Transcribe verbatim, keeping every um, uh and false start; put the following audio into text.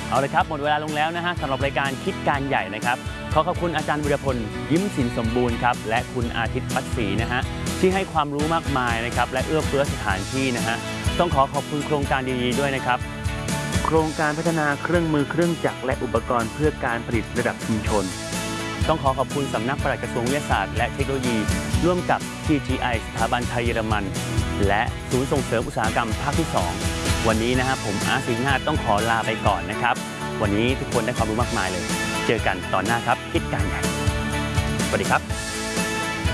เอาเลยครับหมดเวลาลงแล้วนะฮะสำหรับรายการคิดการใหญ่นะครับขอขอบคุณอาจารย์บุรพลยิ้มสินสมบูรณ์ครับและคุณอาทิตย์ปัตศรีนะฮะที่ให้ความรู้มากมายนะครับและเอื้อเฟื้อสถานที่นะฮะต้องขอขอบคุณโครงการดีๆด้วยนะครับโครงการพัฒนาเครื่องมือเครื่องจักรและอุปกรณ์เพื่อการผลิตระดับชุมชนต้องขอขอบคุณสำนักปลัดกระทรวงวิทยาศาสตร์และเทคโนโลยีร่วมกับ ที จี ไอ สถาบันไทยเยอรมันและศูนย์ส่งเสริมอุตสาหกรรมภาคที่สองวันนี้นะฮะผมอาร์ต สิงห์นาถต้องขอลาไปก่อนนะครับวันนี้ทุกคนได้ความรู้มากมายเลยเจอกันตอนหน้าครับคิดการใหญ่สวัสดีครับ